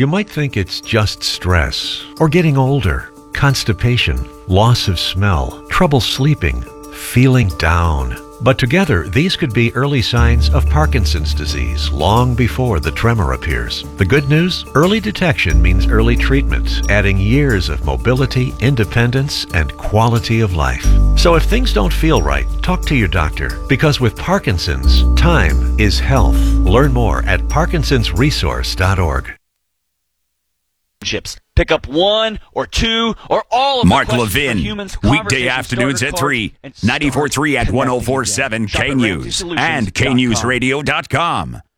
You might think it's just stress, or getting older, constipation, loss of smell, trouble sleeping, feeling down. But together, these could be early signs of Parkinson's disease long before the tremor appears. The good news? Early detection means early treatment, adding years of mobility, independence, and quality of life. So if things don't feel right, talk to your doctor, because with Parkinson's, time is health. Learn more at parkinsonsresource.org. Pick up one or two or all of Mark the questions Levin, for humans. weekday afternoons at 3, 94.3 at 104.7 K-News and KNewsRadio.com.